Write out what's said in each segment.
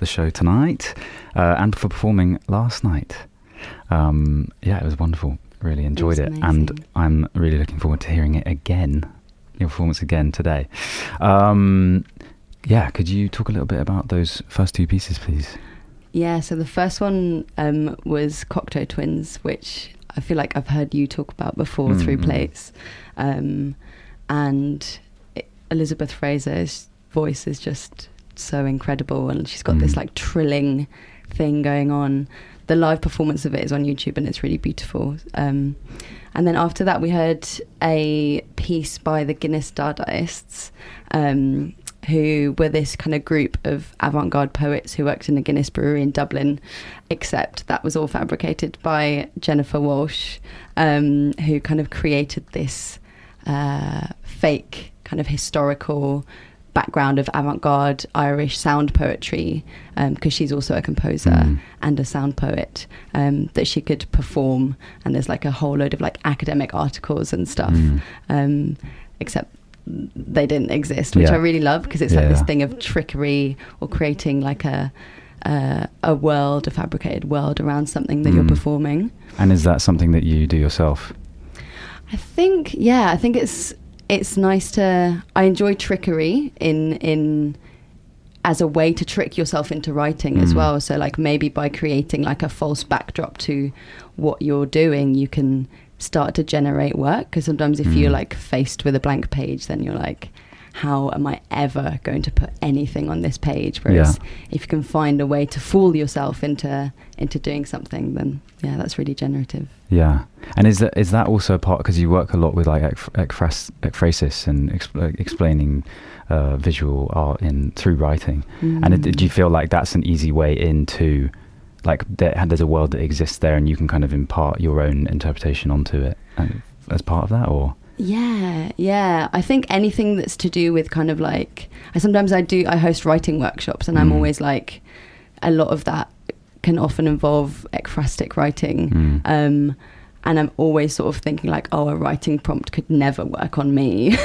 the show tonight and for performing last night. It was wonderful. Really enjoyed it. And I'm really looking forward to hearing it again, your performance again today. Could you talk a little bit about those first two pieces, please? Yeah, so the first one was Cocteau Twins, which I feel like I've heard you talk about before through plays. And Elizabeth Fraser's voice is just so incredible, and she's got this like trilling thing going on. The live performance of it is on YouTube and it's really beautiful. And then after that we heard a piece by the Guinness Dadaists, who were this kind of group of avant-garde poets who worked in the Guinness Brewery in Dublin, except that was all fabricated by Jennifer Walsh, who kind of created this fake kind of historical background of avant-garde Irish sound poetry, because she's also a composer and a sound poet, that she could perform. And there's like a whole load of like academic articles and stuff, except they didn't exist, which I really love, because it's like this thing of trickery or creating like a world, a fabricated world around something that you're performing. And is that something that you do yourself? I think it's nice to... I enjoy trickery in as a way to trick yourself into writing as well. So like maybe by creating like a false backdrop to what you're doing, you can start to generate work. Because sometimes if you're like faced with a blank page, then you're like, how am I ever going to put anything on this page? Whereas if you can find a way to fool yourself into doing something, then that's really generative. Yeah. And is that also a part, because you work a lot with like ekphrasis and explaining visual art through writing, and do you feel like that's an easy way into, like, there's a world that exists there and you can kind of impart your own interpretation onto it as part of that? Or yeah I think anything that's to do with kind of like, I host writing workshops, and I'm always like, a lot of that can often involve ekphrastic writing, and I'm always sort of thinking like, a writing prompt could never work on me.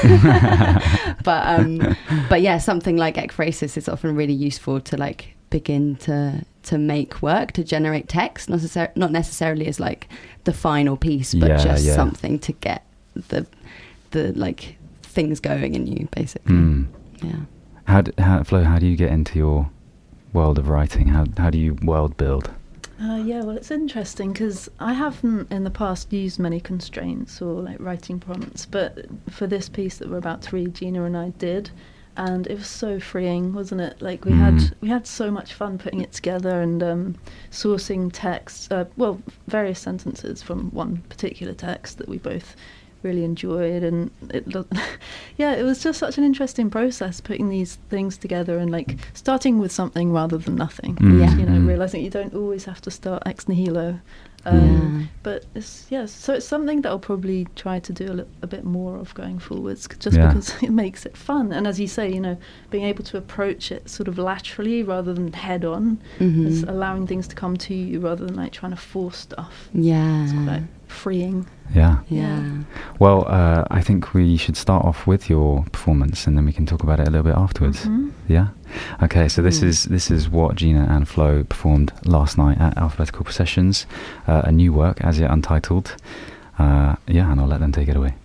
but yeah, something like ekphrasis is often really useful to like begin to make work, to generate text, not necessarily as like the final piece, but something to get the like things going in you, basically. Flo, how do you get into your world of writing? How do you world build? Well, it's interesting because I haven't in the past used many constraints or like writing prompts, but for this piece that we're about to read, Gina and I did, and it was so freeing, wasn't it? Like we had so much fun putting it together and sourcing text, various sentences from one particular text that we both really enjoyed, and it was just such an interesting process putting these things together and like starting with something rather than nothing. Realizing you don't always have to start ex nihilo, but so it's something that I'll probably try to do a bit more of going forwards, just because it makes it fun. And as you say, being able to approach it sort of laterally rather than head on, is allowing things to come to you rather than like trying to force stuff. It's quite freeing. Well, I think we should start off with your performance, and then we can talk about it a little bit afterwards. Okay, so this is what Gina and Flo performed last night at Alphabetical Processions, a new work, as yet untitled. And I'll let them take it away.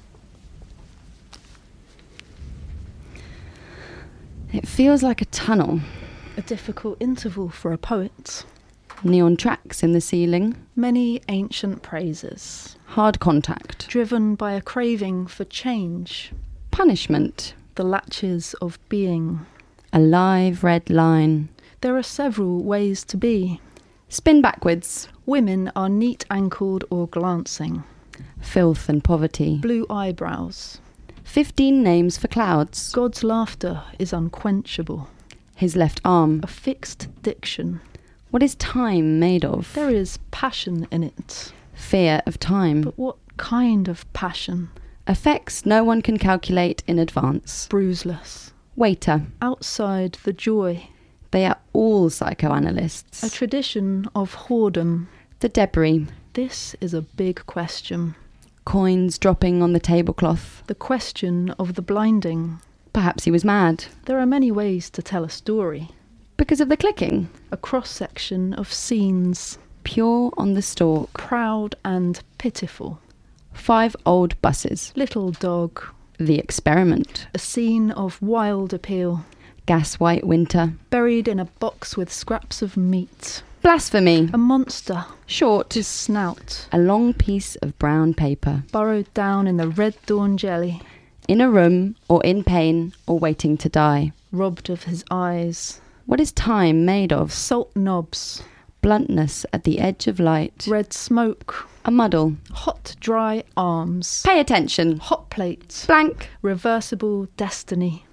It feels like a tunnel. A difficult interval for a poet. Neon tracks in the ceiling. Many ancient praises. Hard contact. Driven by a craving for change. Punishment. The latches of being. A live red line. There are several ways to be. Spin backwards. Women are neat-ankled or glancing. Filth and poverty. Blue eyebrows. 15 names for clouds. God's laughter is unquenchable. His left arm. A fixed diction. What is time made of? There is passion in it. Fear of time. But what kind of passion? Effects no one can calculate in advance. Bruiseless. Waiter. Outside the joy. They are all psychoanalysts. A tradition of whoredom. The debris. This is a big question. Coins dropping on the tablecloth. The question of the blinding. Perhaps he was mad. There are many ways to tell a story. Because of the clicking. A cross-section of scenes, Pure on the stalk. proud and pitiful. 5 old buses. Little dog, The experiment. a scene of wild appeal, Gas white winter. buried in a box with scraps of meat. Blasphemy. A monster, Short. his snout, A long piece of brown paper. burrowed down in the red dawn jelly, In a room, or in pain, or waiting to die. robbed of his eyes. What is time made of? Salt knobs, Bluntness at the edge of light. red smoke, A muddle. hot dry arms, Pay attention. hot plates, Blank. reversible destiny.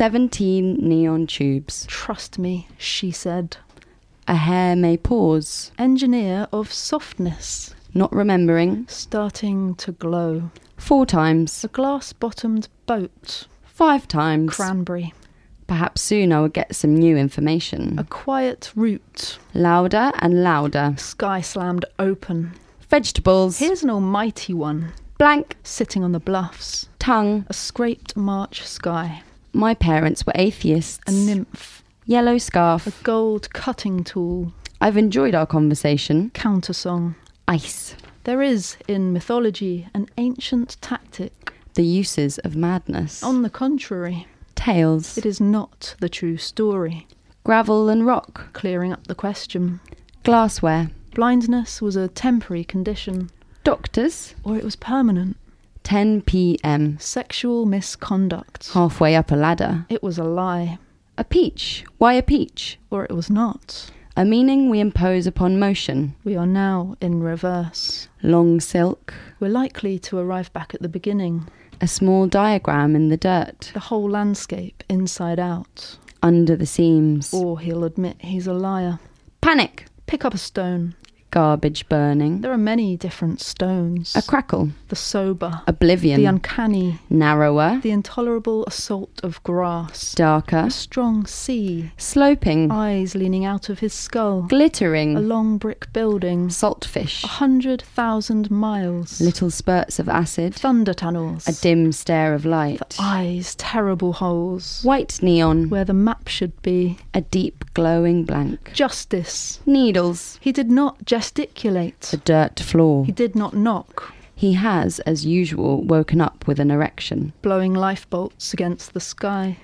17 neon tubes. Trust me, she said. A hair may pause. Engineer of softness, Not remembering. starting to glow. 4 times. A glass-bottomed boat, 5 times. cranberry. Perhaps soon I will get some new information. A quiet route, Louder and louder. sky slammed open. Vegetables. Here's an almighty one, Blank. sitting on the bluffs. Tongue. A scraped March sky. My parents were atheists. A nymph. Yellow A scarf. gold cutting tool. I've enjoyed our conversation. Countersong. Ice. There is, in mythology, an ancient tactic. The uses of madness. On the contrary, Tales. it is not the true story. Gravel and rock. Clearing up the question. Glassware. Blindness was a temporary condition, Doctors. or it was permanent. 10 p.m. Sexual misconduct. Halfway up a ladder. It was a lie, A peach. Why a peach? or it was not. A meaning we impose upon motion. We are now in reverse. Long silk. We're likely to arrive back at the beginning. A small diagram in the dirt. The whole landscape inside out. Under the seams. Or he'll admit he's a liar. Panic. Pick up a stone. Garbage burning. There are many different stones. A crackle. The sober. Oblivion. The uncanny. Narrower. The intolerable assault of grass. Darker. A strong sea. Sloping. Eyes leaning out of his skull. A Glittering. long brick building. Saltfish. 100,000 miles. Little spurts of acid. Thunder tunnels. A dim stare of light. Eyes, terrible holes. White neon. Where the map should be. A deep glowing blank. Justice. Needles. He did not gesticulate. A dirt floor. He did not knock. He has, as usual, woken up with an erection. Blowing life bolts against the sky.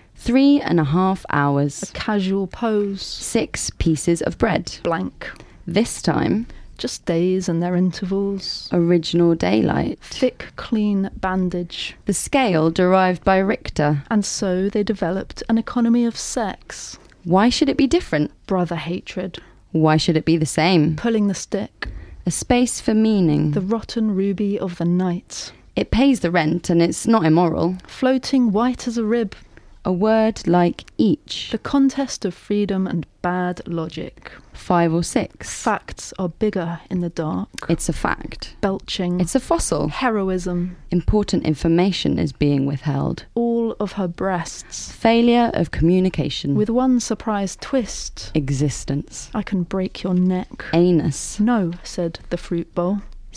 3.5 hours. A casual pose. 6 pieces of bread. Blank. This time, Just days and their intervals. original daylight. Thick, clean bandage. The scale derived by Richter. And so they developed an economy of sex. Why should it be different? Brother hatred. Why should it be the same? Pulling the stick. A space for meaning. The rotten ruby of the night. It pays the rent and it's not immoral. Floating white as a rib. A word like each. The contest of freedom and bad logic. 5 or 6. Facts are bigger in the dark. It's a fact. Belching. It's a fossil. Heroism. Important information is being withheld. All of her breasts. Failure of communication. With one surprise twist. Existence. I can break your neck. Anus. No, said the fruit bowl.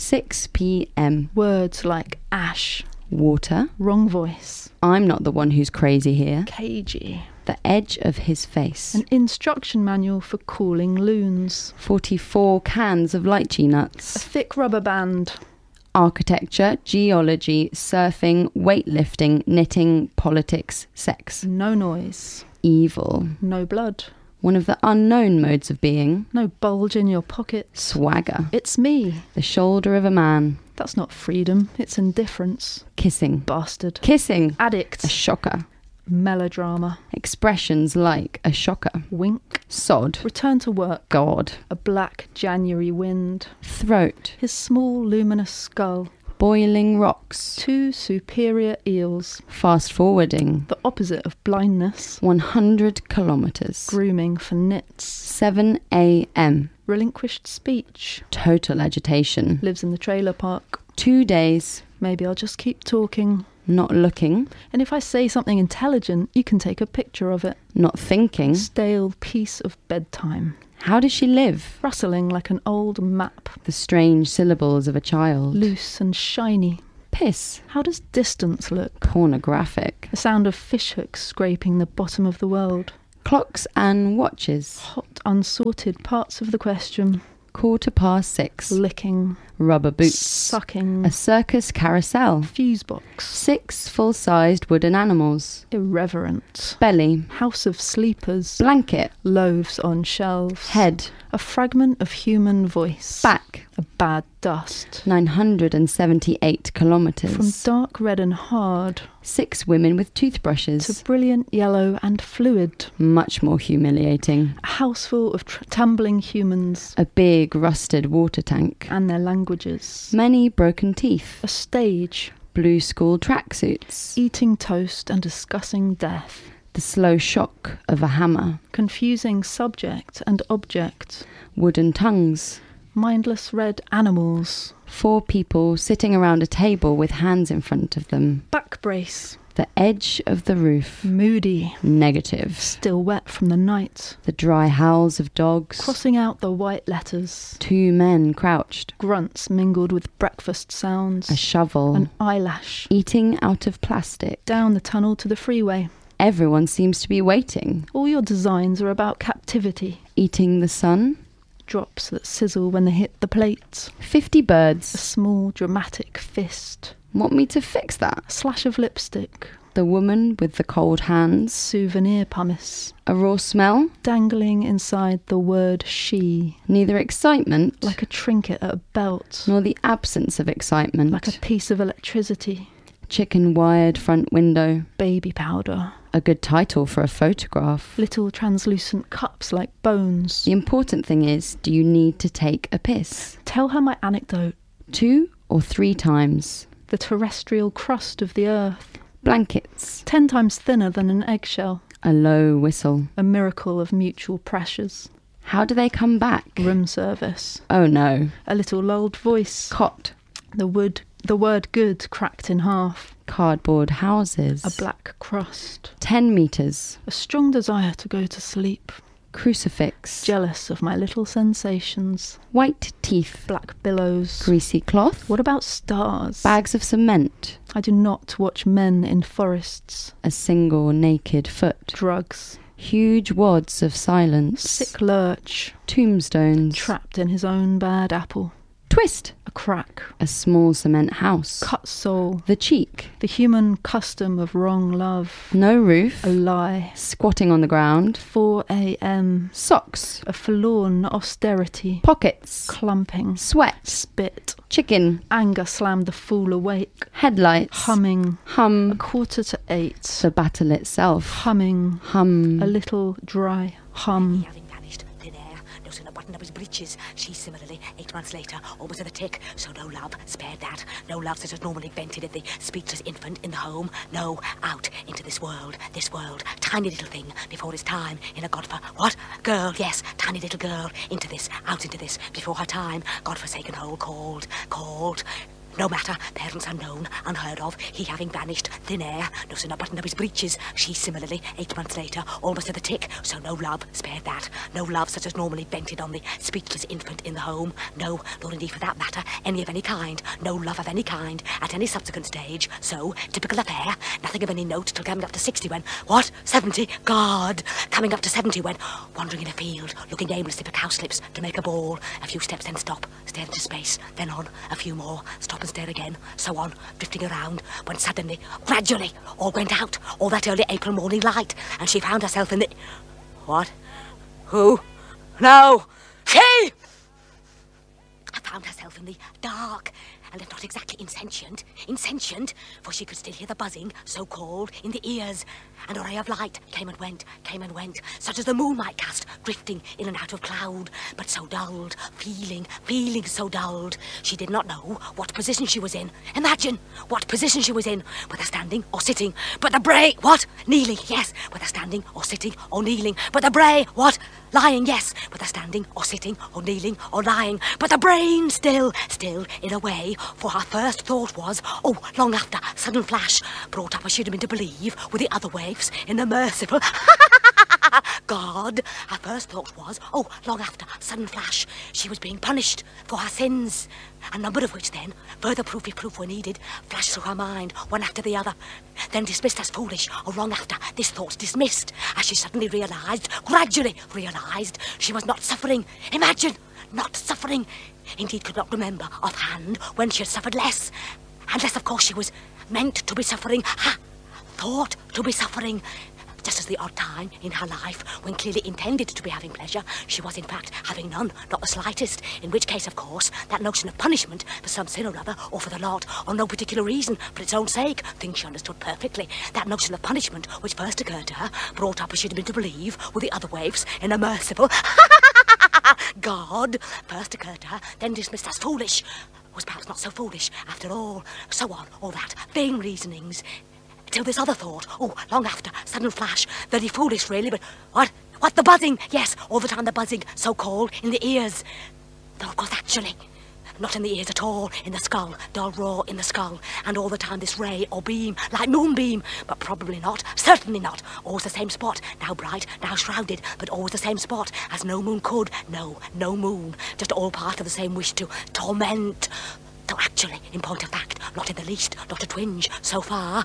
6 p.m. Words like ash. Water. Wrong voice. I'm not the one who's crazy here. Cagey. The edge of his face. An instruction manual for cooling loons. 44 cans of lychee A nuts. thick rubber band. Architecture, geology, surfing, weightlifting, knitting, politics, sex. No noise. Evil. No blood. One of the unknown modes of being. No bulge in your pocket. Swagger. It's me. The shoulder of a man. That's not freedom. It's indifference. Kissing. Bastard. Kissing. Addict. A shocker. Melodrama. Expressions like a shocker. Wink. Sod. Return to work. God. A black January wind. Throat. His small luminous skull. Boiling rocks. 2 superior eels. Fast forwarding. The opposite of blindness. 100 kilometers. Grooming for nits. 7 a.m. Relinquished speech. Total agitation. Lives in the trailer park. 2 days. Maybe I'll just keep talking. Not looking. And if I say something intelligent, you can take a picture of it. Not thinking. Stale piece of bedtime. How does she live? Rustling like an old map. The strange syllables of a child. Loose and shiny. Piss. How does distance look? Pornographic. The sound of fishhooks scraping the bottom of the world. Clocks and watches. Hot, unsorted parts of the question. 6:15. Licking. Rubber boots. Sucking. A circus carousel. Fuse box. 6 full-sized wooden animals. Irreverent. Belly. House of sleepers. Blanket. Loaves on shelves. Head. A fragment of human voice. Back. A bad dust. 978 kilometres. From dark red and hard 6 women with toothbrushes. to brilliant yellow and fluid. Much more humiliating. A house full of tumbling humans A big rusted water tank. and their languages. Many broken teeth. A stage. Blue school tracksuits. Eating toast and discussing death. The slow shock of a hammer. Confusing subject and object. Wooden tongues. Mindless red animals. 4 people sitting around a table with hands in front of them. Back brace. The edge of the roof. Moody. Negative. Still wet from the night. The dry howls of dogs. Crossing out the white letters. 2 men crouched. Grunts mingled with breakfast sounds. A shovel. An eyelash. Eating out of plastic. Down the tunnel to the freeway. Everyone seems to be waiting. All your designs are about captivity. Eating the sun. Drops that sizzle when they hit the plate. 50 A birds. small dramatic fist. Want me to fix that? A slash of lipstick. The woman with the cold hands. Souvenir pumice. A raw smell. Dangling inside the word she. Neither excitement Like a trinket at a belt. nor the absence of excitement. Like a piece of electricity. Chicken wired front window. Baby powder. A good title for a photograph. Little translucent cups like bones. The important thing is, do you need to take a piss? Tell her my anecdote. 2 or 3 times. The terrestrial crust of the earth. Blankets. 10 times thinner than an eggshell. A low whistle. A miracle of mutual pressures. How do they come back? Room service. Oh no. A little lulled voice. Cot. The word good cracked in half. Cardboard houses. A black crust. 10 metres. A strong desire to go to sleep. Crucifix. Jealous of my little sensations. White teeth. Black billows. Greasy cloth. What about stars? Bags of cement. I do not watch men in forests. A single naked foot. Drugs. Huge wads of silence. Sick lurch. Tombstones. Trapped in his own bad apple. Twist. A crack. A small cement house. Cut soul. The cheek. The human custom of wrong love. No roof. A lie. Squatting on the ground. 4 a.m. Socks. A forlorn austerity. Pockets. Clumping. Sweat. Spit. Chicken. Anger slammed the fool awake. Headlights. Humming. A Hum. 7:45. The battle itself. Humming. Hum. A little dry hum. Having vanished, thin air, no sooner buttoned up his breeches. She similarly, 8 months later, almost at the tick. So no love, spared that. No love such as normally vented at the speechless infant in the home. No, out into this world, tiny little thing before his time in a what? Girl, yes, tiny little girl, into this, out into this, before her time, godforsaken hole called. No matter, parents unknown, unheard of, he having vanished, thin air, no sooner buttoned up his breeches. She similarly, 8 months later, almost at the tick. So no love, spared that. No love such as normally vented on the speechless infant in the home. No, nor indeed for that matter, any of any kind. No love of any kind, at any subsequent stage. So, typical affair, nothing of any note till coming up to 60 when, what? 70? God! Coming up to 70 when, wandering in a field, looking aimlessly for cowslips to make a ball. A few steps, then stop, stare into space, then on, a few more, stop and stare again, so on, drifting around, when suddenly, gradually, all went out, all that early April morning light, and she found herself in the... What? Who? No! She! Found herself in the dark, and if not exactly insentient, for she could still hear the buzzing, so-called, in the ears, and a ray of light came and went, such as the moon might cast, drifting in and out of cloud, but so dulled, feeling so dulled, she did not know what position she was in. Imagine what position she was in, whether standing or sitting, but the brain, what? Kneeling, yes, whether standing or sitting or kneeling, but the brain, what? Lying, yes, whether standing or sitting or kneeling or lying, but the brain still, in a way, for her first thought was, oh, long after, sudden flash, brought up as she'd been to believe, with the other waifs in the merciful God, her first thought was, oh, long after, sudden flash, she was being punished for her sins. A number of which then, further proof if proof were needed, flashed through her mind, one after the other. Then dismissed as foolish, or long after, this thought dismissed, as she suddenly realised, gradually realised, she was not suffering. Imagine, not suffering. Indeed, could not remember offhand when she had suffered less. Unless, of course, she was meant to be suffering, thought to be suffering. Just as the odd time in her life when clearly intended to be having pleasure, she was in fact having none, not the slightest, in which case, of course, that notion of punishment for some sin or other, or for the lot, or no particular reason, for its own sake, things she understood perfectly, that notion of punishment which first occurred to her, brought up as she'd been to believe, with the other waves, in a merciful God, first occurred to her, then dismissed as foolish, was perhaps not so foolish after all, so on, all that, vain reasonings, till this other thought, oh, long after, sudden flash, very foolish really, but what, the buzzing, yes, all the time the buzzing, so-called, in the ears, though of course actually, not in the ears at all, in the skull, dull roar in the skull, and all the time this ray or beam, like moonbeam, but probably not, certainly not, always the same spot, now bright, now shrouded, but always the same spot, as no moon could, no moon, just all part of the same wish to torment. Though actually, in point of fact, not in the least, not a twinge, so far.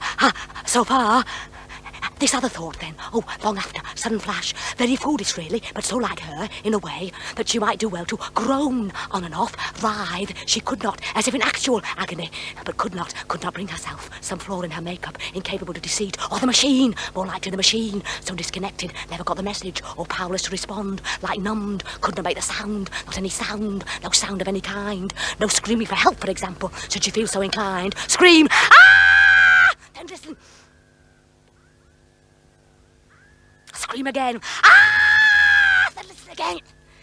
This other thought then, oh, long after, sudden flash, very foolish really, but so like her, in a way, that she might do well to groan on and off, writhe, she could not, as if in actual agony, but could not bring herself, some flaw in her makeup, incapable of deceit, or the machine, more like to the machine, so disconnected, never got the message, or powerless to respond, like numbed, could not make the sound, not any sound, no sound of any kind, no screaming for help, for example, should she feel so inclined, scream, ah! Then listen. Scream again. Ah! Then listen again.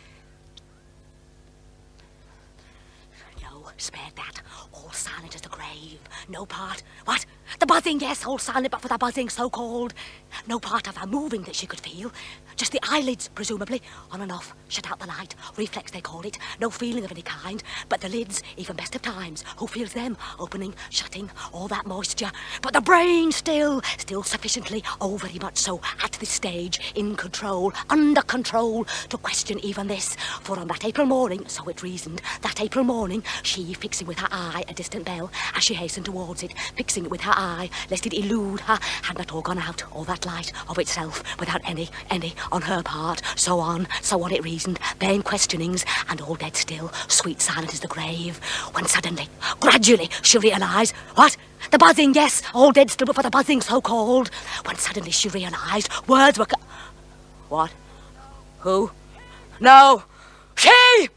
No, spared that. All silent as the grave. No part. What? The buzzing, yes, all silent but for the buzzing, so-called. No part of her moving that she could feel. Just the eyelids, presumably, on and off, shut out the light. Reflex, they call it. No feeling of any kind. But the lids, even best of times. Who feels them? Opening, shutting, all that moisture. But the brain still sufficiently, oh, very much so, at this stage, in control, under control, to question even this. For on that April morning, so it reasoned, that April morning, she, fixing with her eye a distant bell, as she hastened towards it, fixing it with her eye, lest it elude her, had not all gone out, all that light of itself, without any, on her part, so on it reasoned, vain questionings, and all dead still, sweet silent as the grave, when suddenly, gradually, she realised, what? The buzzing, yes, all dead still but for the buzzing, so-called, when suddenly she realised, words were what? Who? No! She!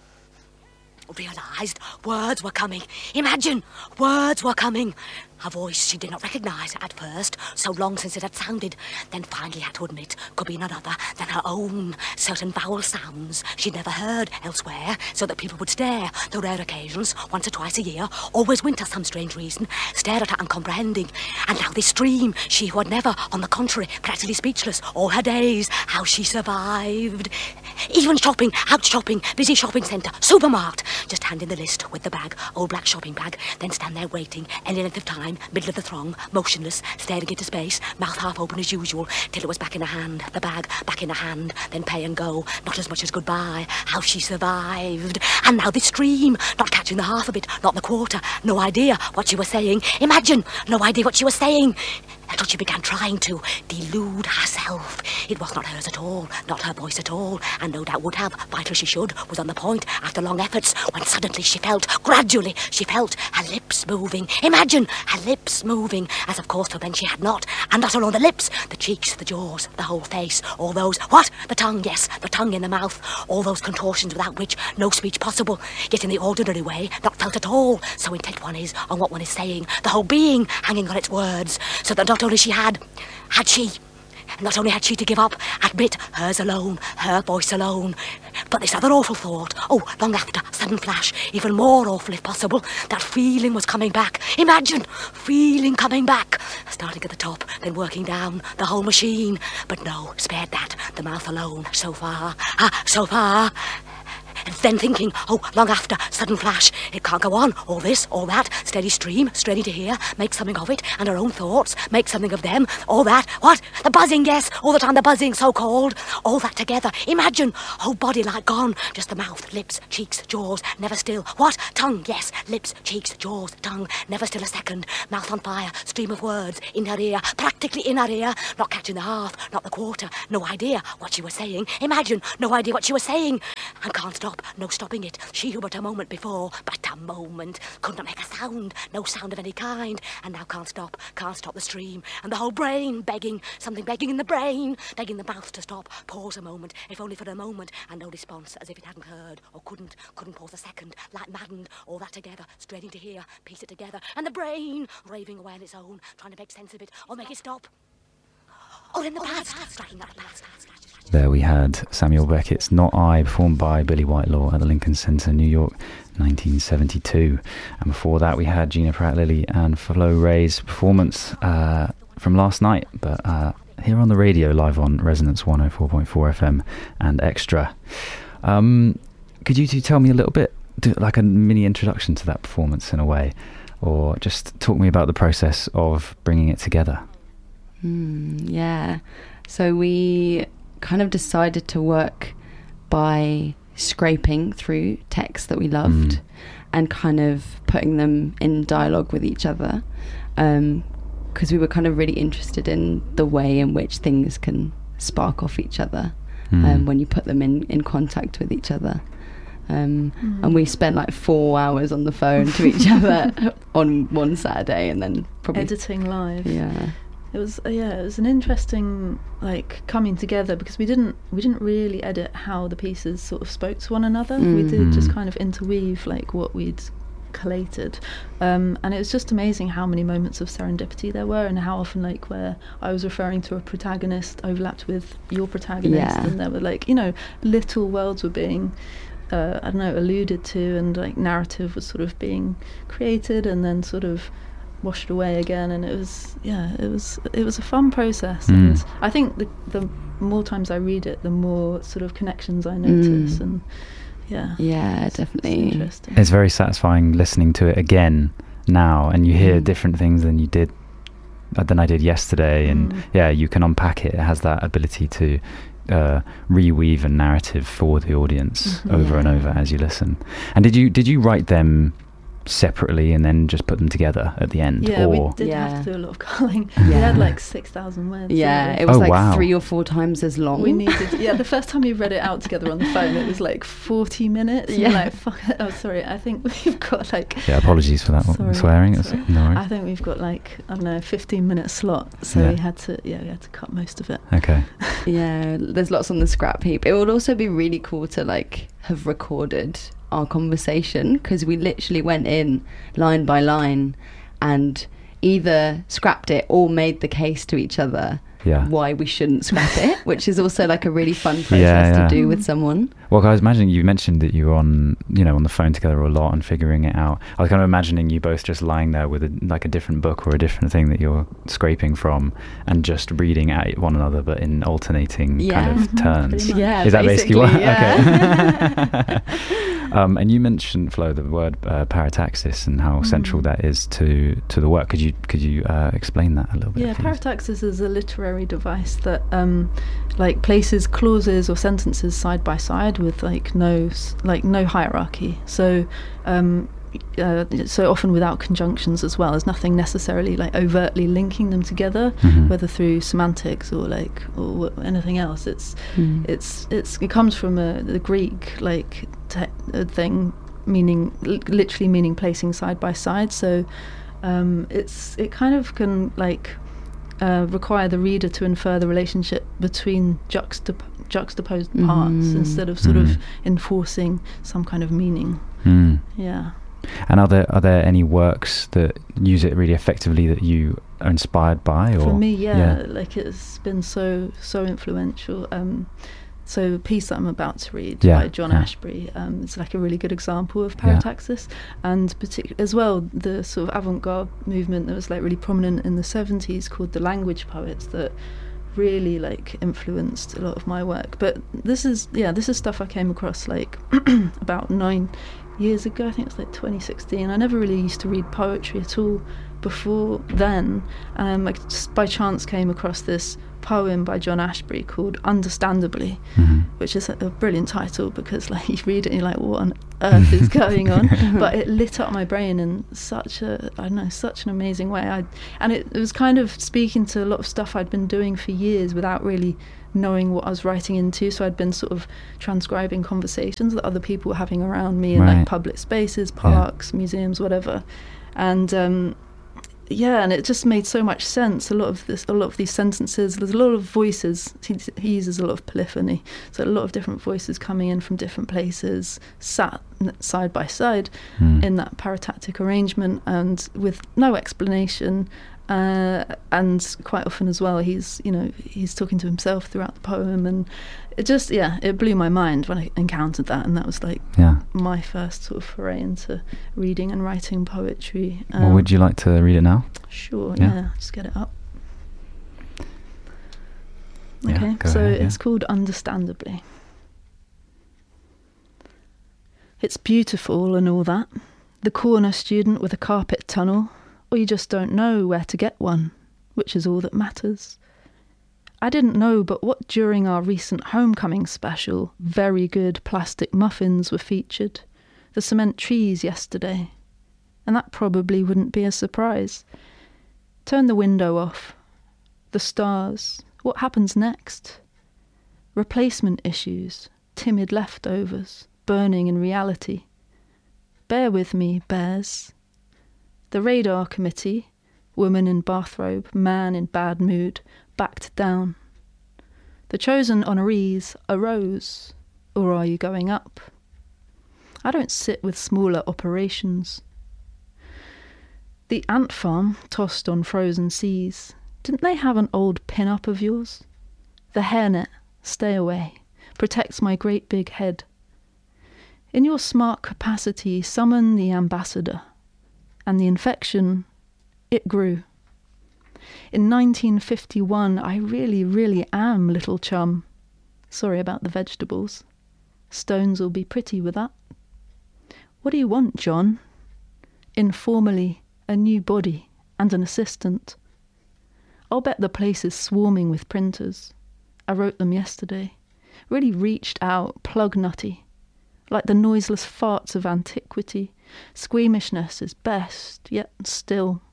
Realised words were coming. Imagine, words were coming. A voice she did not recognise at first, so long since it had sounded, then finally had to admit could be none other than her own. Certain vowel sounds she'd never heard elsewhere, so that people would stare, though rare occasions, once or twice a year, always winter some strange reason, stared at her uncomprehending. And now this dream, she who had never, on the contrary, practically speechless all her days, how she survived. Even shopping, out shopping, busy shopping centre, supermarket, just hand in the list with the bag, old black shopping bag, then stand there waiting any length of time, middle of the throng, motionless, staring into space, mouth half open as usual, till it was back in her hand, the bag back in her hand, then pay and go, not as much as goodbye, how she survived. And now this dream, not catching the half of it, not the quarter, no idea what she was saying, imagine, no idea what she was saying, until she began trying to delude herself. It was not hers at all, not her voice at all, and no doubt would have, vital she should, was on the point, after long efforts, when suddenly she felt, gradually, she felt her lips moving. Imagine, her lips moving, as of course till then she had not, and not alone the lips, the cheeks, the jaws, the whole face, all those, what? The tongue, yes, the tongue in the mouth, all those contortions without which no speech possible, yet in the ordinary way, not felt at all, so intent one is on what one is saying, the whole being hanging on its words, so that not only not only had she to give up, admit hers alone, her voice alone, but this other awful thought, oh, long after, sudden flash, even more awful if possible, that feeling was coming back. Imagine, feeling coming back, starting at the top, then working down, the whole machine, but no, spared that, the mouth alone, so far, and then thinking, oh, long after, sudden flash, it can't go on, all this, all that, steady stream, steady to hear, make something of it, and our own thoughts, make something of them, all that, what? The buzzing, yes, all the time the buzzing, so-called, all that together, imagine, whole body like gone, just the mouth, lips, cheeks, jaws, never still, what? Tongue, yes, lips, cheeks, jaws, tongue, never still a second, mouth on fire, stream of words, in her ear, practically in her ear, not catching the half, not the quarter, no idea what she was saying, imagine, no idea what she was saying, and can't stop, no stopping it, she who but a moment before, but a moment, could not make a sound, no sound of any kind, and now can't stop the stream, and the whole brain begging, something begging in the brain, begging the mouth to stop, pause a moment, if only for a moment, and no response, as if it hadn't heard, or couldn't pause a second, like maddened, all that together, straining to hear, piece it together, and the brain raving away on its own, trying to make sense of it, or make it stop. Or in the past, striking that past. There we had Samuel Beckett's Not I, performed by Billy Whitelaw at the Lincoln Center, New York, 1972. And before that we had Gina Pratt-Lilly and Flo Ray's performance from last night, but here on the radio, live on Resonance 104.4 FM and Extra. Could you two tell me a little bit, like a mini introduction to that performance in a way, or just talk me about the process of bringing it together? Yeah, so we kind of decided to work by scraping through texts that we loved and kind of putting them in dialogue with each other, because we were kind of really interested in the way in which things can spark off each other when you put them in contact with each other. And we spent like 4 hours on the phone to each other on one Saturday, and then probably editing live. Yeah. It was an interesting like coming together, because we didn't really edit how the pieces sort of spoke to one another. We did just kind of interweave like what we'd collated, and it was just amazing how many moments of serendipity there were, and how often like where I was referring to a protagonist overlapped with your protagonist, and there were like, you know, little worlds were being alluded to, and like narrative was sort of being created and then sort of washed away again, and it was a fun process. And I think the more times I read it, the more sort of connections I notice, and definitely it's interesting. It's very satisfying listening to it again now, and you hear different things than I did yesterday, and you can unpack it. It has that ability to reweave a narrative for the audience over and over as you listen. And did you write them separately and then just put them together at the end? Yeah, or we did have to do a lot of culling. We had like 6,000 words. Yeah, it was 3 or 4 times as long. We needed, the first time we read it out together on the phone, it was like 40 minutes. Yeah. Like, fuck it. Oh, sorry. I think we've got like... Yeah, apologies for that swearing. No worries. I think we've got like, 15-minute slot. So we had to cut most of it. Okay. Yeah, there's lots on the scrap heap. It would also be really cool to like have recorded our conversation, because we literally went in line by line and either scrapped it or made the case to each other why we shouldn't scrap it, which is also like a really fun process to do with someone. Well, I was imagining, you mentioned that you were on the phone together a lot and figuring it out. I was kind of imagining you both just lying there with a different book or a different thing that you're scraping from, and just reading at one another, but in alternating kind of turns. Yeah, is that basically what? Yeah. Okay. And you mentioned, Flo, the word parataxis and how central that is to the work. Could you explain that a little bit? Yeah, parataxis is a literary device that like places clauses or sentences side by side with no hierarchy. So so often without conjunctions as well. There's nothing necessarily like overtly linking them together, whether through semantics or anything else. It comes from the Greek thing, literally meaning placing side by side. So it kind of can require the reader to infer the relationship between juxtaposed parts instead of sort of enforcing some kind of meaning. Yeah. And are there any works that use it really effectively that you are inspired by? Or? For me, it's been so influential. So a piece that I'm about to read by John Ashbery, it's like a really good example of parataxis, and particularly as well the sort of avant-garde movement that was like really prominent in the 70s, called the language poets, that really like influenced a lot of my work. But this is stuff I came across like about 9 years ago. I think it was like 2016. I never really used to read poetry at all before then. I just by chance came across this poem by John Ashbery called Understandably, which is a brilliant title, because like you read it and you're like, what on earth is going on? But it lit up my brain in such an amazing way. And it was kind of speaking to a lot of stuff I'd been doing for years without really knowing what I was writing into. So I'd been sort of transcribing conversations that other people were having around me in like public spaces, parks, museums, whatever. And and it just made so much sense. A lot of these sentences, there's a lot of voices. He uses a lot of polyphony, so a lot of different voices coming in from different places, sat side by side in that paratactic arrangement, and with no explanation. And quite often as well, he's talking to himself throughout the poem, and it blew my mind when I encountered that, and that was like my first sort of foray into reading and writing poetry. Well, would you like to read it now? Sure, just get it up. Okay, so it's called Understandably. It's beautiful and all that, the corner student with a carpet tunnel, or you just don't know where to get one, which is all that matters. I didn't know but what during our recent homecoming special, very good plastic muffins were featured, the cement trees yesterday, and that probably wouldn't be a surprise. Turn the window off. The stars. What happens next? Replacement issues, timid leftovers, burning in reality. Bear with me, bears. The radar committee, woman in bathrobe, man in bad mood, backed down. The chosen honorees arose, or are you going up? I don't sit with smaller operations. The ant farm tossed on frozen seas, didn't they have an old pin-up of yours? The hairnet, stay away, protects my great big head. In your smart capacity, summon the ambassador. And the infection, it grew. In 1951, I really, really am little chum. Sorry about the vegetables. Stones will be pretty with that. What do you want, John? Informally, a new body and an assistant. I'll bet the place is swarming with printers. I wrote them yesterday. Really reached out, plug nutty. Like the noiseless farts of antiquity. Squeamishness is best, yet still.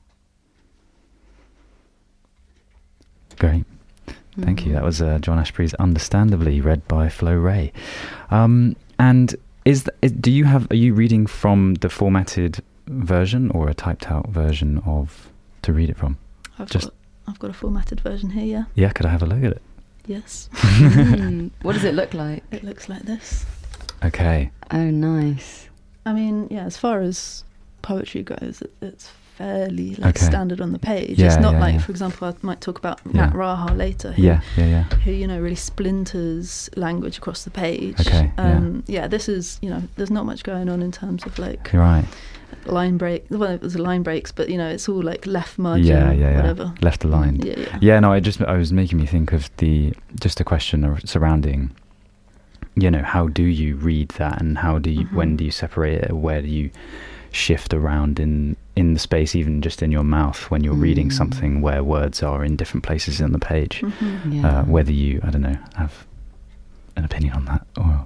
Great. Thank you. That was John Ashbery's Understandably, read by Flo Ray. And are you reading from the formatted version or a typed out version to read it from? I've got a formatted version here, yeah. Yeah, could I have a look at it? Yes. What does it look like? It looks like this. Okay. Oh, nice. I mean, as far as poetry goes, it's fairly standard on the page. It's not for example, I might talk about Nat Raha later. Who really splinters language across the page. Okay. This is there's not much going on in terms of like line break. Well, it was line breaks, but it's all like left margin, whatever. Left aligned. No, I was making me think of just a question surrounding. How do you read that, and how do you when do you separate it? Where do you shift around in the space, even just in your mouth when you're reading something where words are in different places on the page? Whether you, I don't know, have an opinion on that or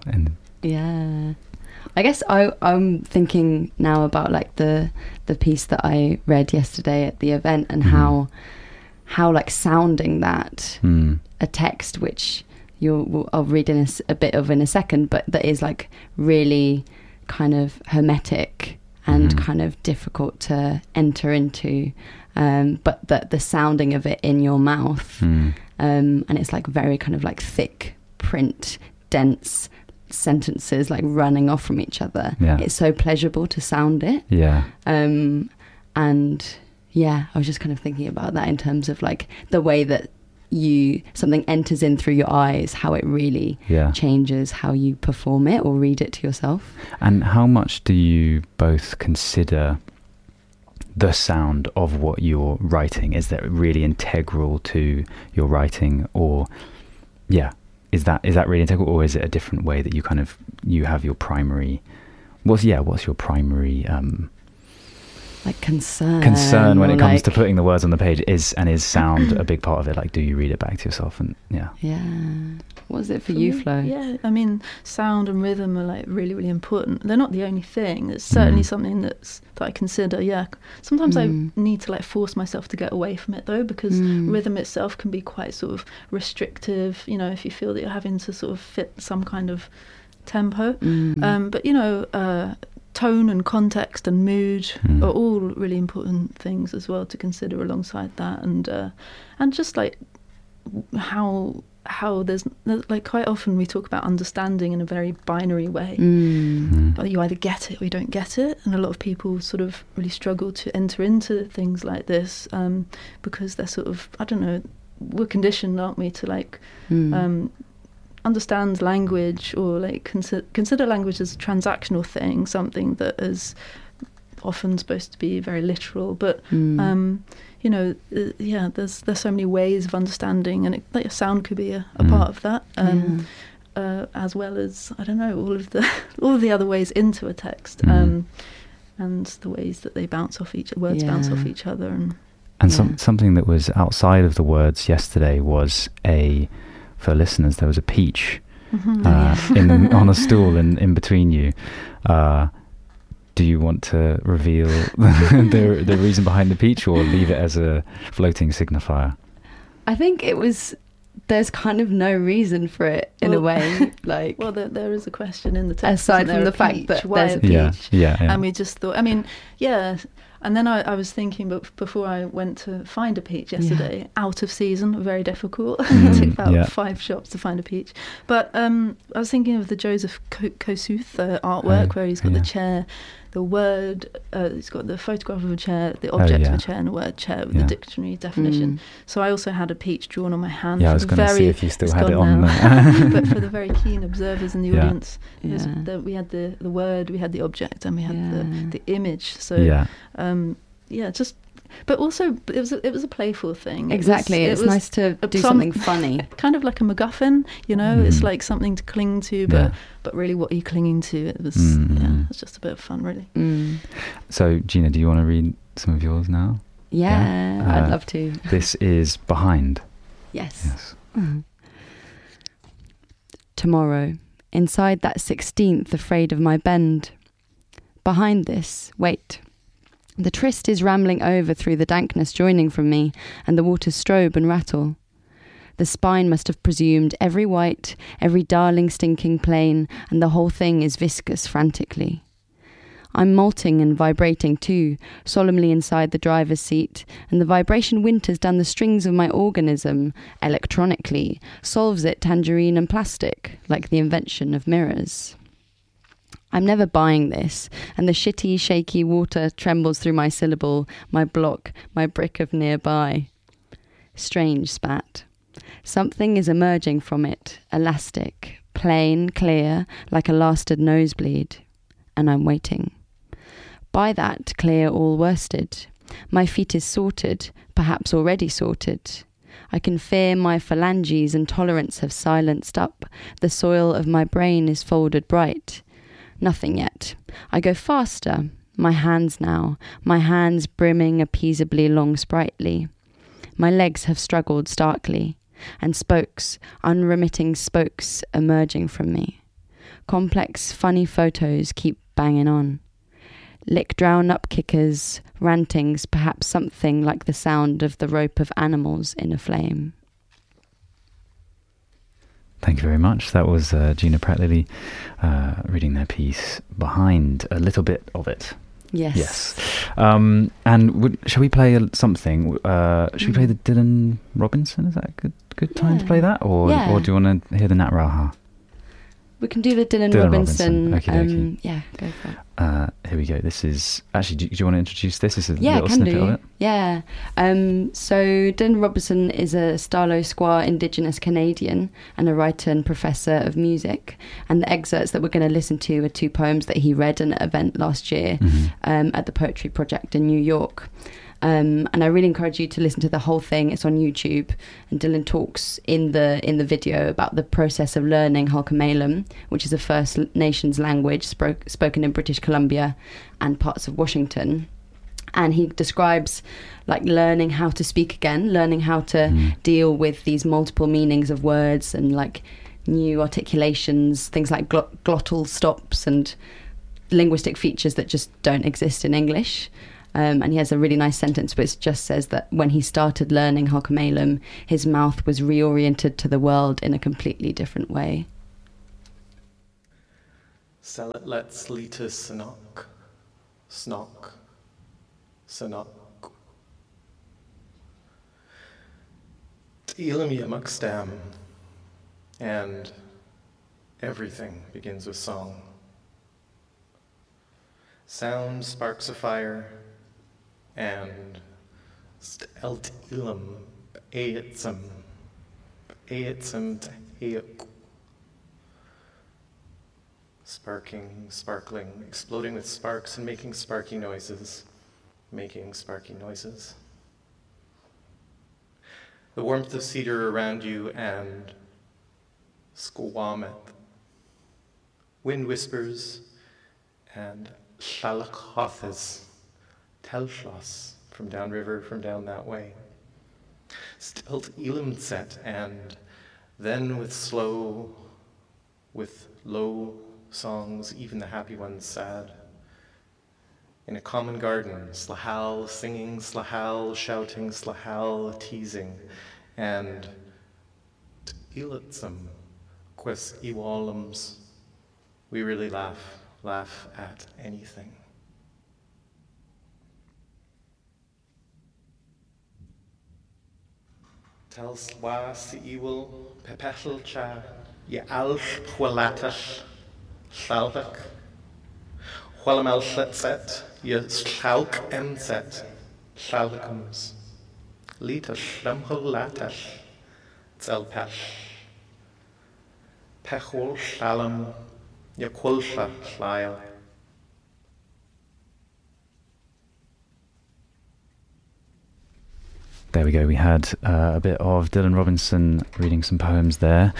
I guess I'm thinking now about like the piece that I read yesterday at the event, and how like sounding that a text which I'll read in a bit of in a second, but that is like really kind of hermetic and kind of difficult to enter into, but the sounding of it in your mouth, and it's like very kind of like thick print, dense sentences like running off from each other. It's so pleasurable to sound it. And I was just kind of thinking about that in terms of like the way that something enters in through your eyes, how it really changes how you perform it or read it to yourself. And how much do you both consider the sound of what you're writing? Is that really integral to your writing, or is that really integral, or is it a different way that you have your primary? What's your primary like concern when it comes to putting the words on the page? Is sound a big part of it? Like, do you read it back to yourself? And what is it for you, Flo? Yeah, I mean, sound and rhythm are like really, really important. They're not the only thing. It's certainly something that I consider. Yeah, sometimes I need to like force myself to get away from it though, because rhythm itself can be quite sort of restrictive. You know, if you feel that you're having to sort of fit some kind of tempo, but you know. Tone and context and mood are all really important things as well to consider alongside that, and just like how there's like quite often we talk about understanding in a very binary way. You either get it or you don't get it, and a lot of people sort of really struggle to enter into things like this because they're sort of, I don't know, we're conditioned, aren't we, to like understand language, or like consider language as a transactional thing, something that is often supposed to be very literal, but you know, there's so many ways of understanding, and like sound could be a part of that, as well as, I don't know, all of the other ways into a text, and the ways that they bounce off words bounce off each other, and something that was outside of the words yesterday was for listeners, there was a peach on a stool in between you. Do you want to reveal the reason behind the peach, or leave it as a floating signifier? I think there's kind of no reason for it in a way. Like, well, there is a question in the text, aside from the fact that there's a peach. Yeah. And we just thought, I mean, and then I was thinking, but before I went to find a peach yesterday, out of season, very difficult. It took about 5 shops to find a peach. But I was thinking of the Joseph Kosuth artwork, where he's got the chair, the word, he's got the photograph of a chair, the object of a chair, and the word chair with the dictionary definition. So I also had a peach drawn on my hand. Yeah, I was going to see if you still had it on there. But for the very keen observers in the audience, we had the word, we had the object, and we had the image. So but also it was a playful thing. Exactly, it's nice to do something funny, kind of like a MacGuffin. You know, it's like something to cling to, but really, what are you clinging to? It was it's just a bit of fun, really. So, Gina, do you want to read some of yours now? Yeah, I'd love to. This is Behind. Yes. Tomorrow, inside that 16th, afraid of my bend. Behind this, wait. The tryst is rambling over through the dankness joining from me, and the waters strobe and rattle. The spine must have presumed every white, every darling stinking plain, and the whole thing is viscous frantically. I'm molting and vibrating too, solemnly inside the driver's seat, and the vibration winters down the strings of my organism, electronically, solves it tangerine and plastic, like the invention of mirrors. I'm never buying this, and the shitty, shaky water trembles through my syllable, my block, my brick of nearby. Strange spat. Something is emerging from it, elastic, plain, clear, like a lasted nosebleed. And I'm waiting. By that, clear all worsted. My feet is sorted, perhaps already sorted. I can fear my phalanges and tolerance have silenced up. The soil of my brain is folded bright. Nothing yet. I go faster. My hands now. My hands brimming appeasably long sprightly. My legs have struggled starkly. And spokes, unremitting spokes, emerging from me. Complex, funny photos keep banging on. Lick drown up kickers, rantings, perhaps something like the sound of the rope of animals in a flame. Thank you very much. That was Gina Pratt-Lilly reading their piece Behind, a little bit of it. Yes. And shall we play something? Should we play the Dylan Robinson? Is that a good time to play that? Or do you want to hear the Nat Raha? We can do the Dylan Dylan Robinson. Robinson. Yeah, go for it. Here we go. This is actually. Do you want to introduce this? This is a Yeah, little can snippet do. of it. Yeah. So Dylan Robinson is a Starlow Squaw Indigenous Canadian and a writer and professor of music. And the excerpts that we're going to listen to are 2 poems that he read in an event last year at the Poetry Project in New York. And I really encourage you to listen to the whole thing. It's on YouTube, and Dylan talks in the video about the process of learning Halkomelem, which is a First Nations language spoken in British Columbia and parts of Washington. And he describes like learning how to speak again, learning how to deal with these multiple meanings of words and like new articulations, things like glottal stops and linguistic features that just don't exist in English. And he has a really nice sentence which just says that when he started learning Halkomelem, his mouth was reoriented to the world in a completely different way. Salat slita sanok, snok, sanok. Elam yamukstam, and everything begins with song. Sound sparks a fire, and stelt ilam eitsam teheuk. Sparking, sparkling, exploding with sparks and making sparky noises, The warmth of cedar around you and squamet. Wind whispers and shalachothes. Telfloss from downriver, from down that way. Stelt elam set, and then with low songs, even the happy ones sad. In a common garden, slahal singing, slahal shouting, slahal teasing, and ilatsum, quest iwalums. We really laugh at anything. Tel swa si iwil pepeshel cha ye alf hualatash shalvak hualamel set ye shalk set shalvakums lita shlamhulatash zelpash pechul shalam ye kulsha shlail. There we go. We had a bit of Dylan Robinson reading some poems there.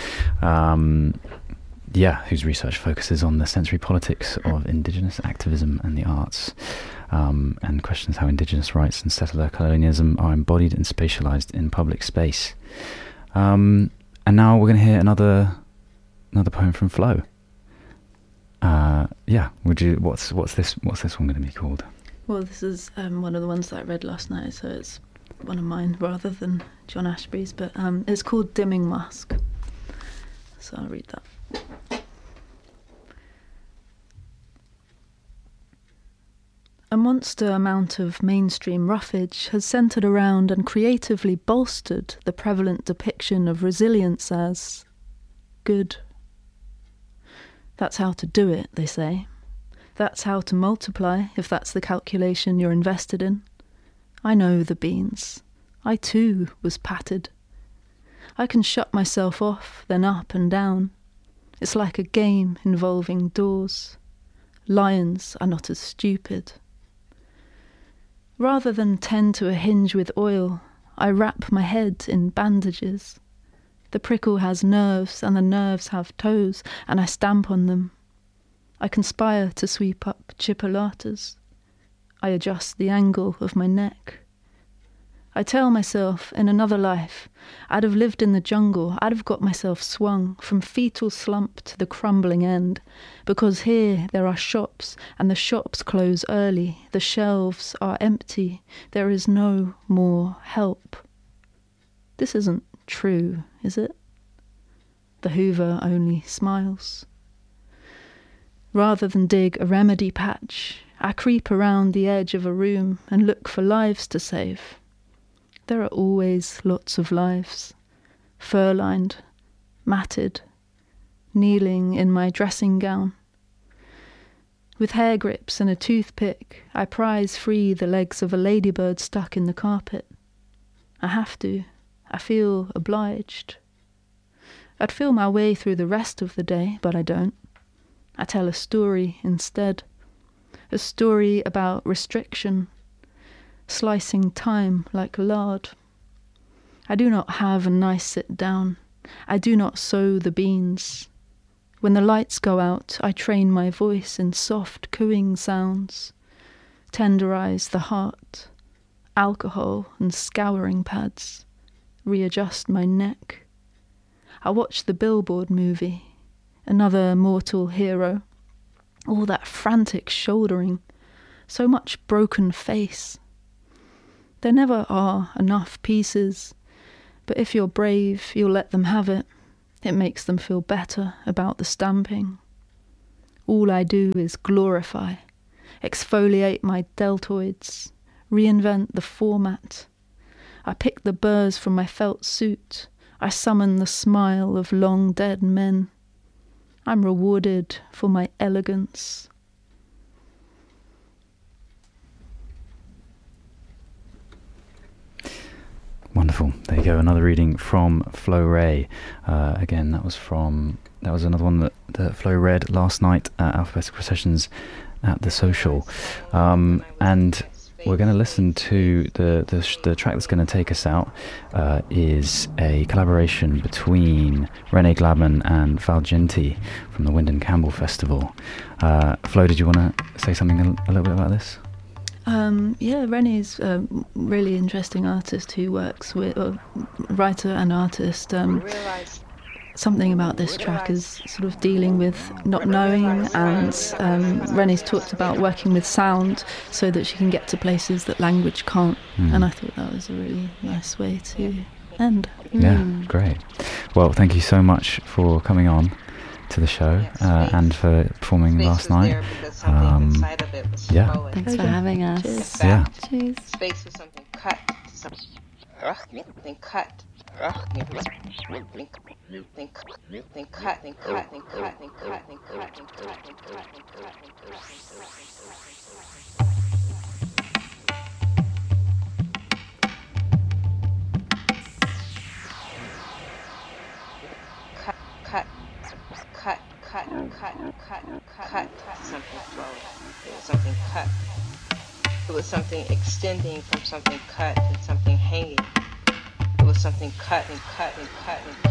Whose research focuses on the sensory politics of Indigenous activism and the arts, and questions how Indigenous rights and settler colonialism are embodied and spatialized in public space. And now we're going to hear another poem from Flo. What's this one going to be called? Well, this is one of the ones that I read last night, so it's one of mine rather than John Ashbery's, but it's called Dimming Mask. So I'll read that. A monster amount of mainstream roughage has centred around and creatively bolstered the prevalent depiction of resilience as good. That's how to do it, they say. That's how to multiply, if that's the calculation you're invested in. I know the beans. I too was patted. I can shut myself off, then up and down. It's like a game involving doors. Lions are not as stupid. Rather than tend to a hinge with oil, I wrap my head in bandages. The prickle has nerves, and the nerves have toes, and I stamp on them. I conspire to sweep up chipolatas. I adjust the angle of my neck. I tell myself in another life, I'd have lived in the jungle, I'd have got myself swung from fetal slump to the crumbling end, because here there are shops, and the shops close early, the shelves are empty, there is no more help. This isn't true, is it? The Hoover only smiles. Rather than dig a remedy patch, I creep around the edge of a room and look for lives to save. There are always lots of lives, fur-lined, matted, kneeling in my dressing gown. With hair grips and a toothpick, I prise free the legs of a ladybird stuck in the carpet. I have to. I feel obliged. I'd feel my way through the rest of the day, but I don't. I tell a story instead. A story about restriction, slicing time like lard. I do not have a nice sit down. I do not sow the beans. When the lights go out, I train my voice in soft cooing sounds, tenderize the heart, alcohol and scouring pads, readjust my neck. I watch the Billboard movie, another mortal hero. All that frantic shouldering, so much broken face. There never are enough pieces, but if you're brave, you'll let them have it. It makes them feel better about the stamping. All I do is glorify, exfoliate my deltoids, reinvent the format. I pick the burrs from my felt suit. I summon the smile of long dead men. I'm rewarded for my elegance. Wonderful. There you go. Another reading from Flo Ray. Again, that was another one that Flo read last night at Alphabetical Processions at the Social. And we're going to listen to the track that's going to take us out. Is a collaboration between René Gladman and Val Genti from the Wyndham Campbell Festival. Flo, did you want to say something a little bit about this? Yeah, René's a really interesting artist who works with, writer and artist. Something about this track is sort of dealing with not knowing, and René's talked about working with sound so that she can get to places that language can't. And I thought that was a really nice way to end. Yeah, great. Well, thank you so much for coming on to the show and for performing last night. Yeah. Thanks for having us. Cheers. Yeah. Cheers. Space was something cut, something cut. Something cut. It was something extending from something cut and something hanging. It was something cut and cut and cut and cut.